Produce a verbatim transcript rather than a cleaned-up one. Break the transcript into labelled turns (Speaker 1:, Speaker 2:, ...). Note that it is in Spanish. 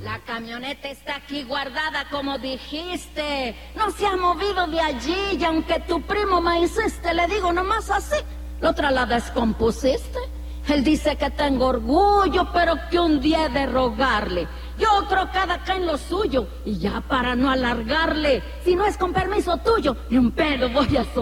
Speaker 1: La camioneta está aquí guardada como dijiste. No se ha movido de allí y aunque tu primo me hiciste, le digo nomás así, la otra la descompusiste. Él dice que tengo orgullo, pero que un día he de rogarle. Yo otro cada acá en lo suyo. Y ya para no alargarle, si no es con permiso tuyo, ni un pedo voy a soltar.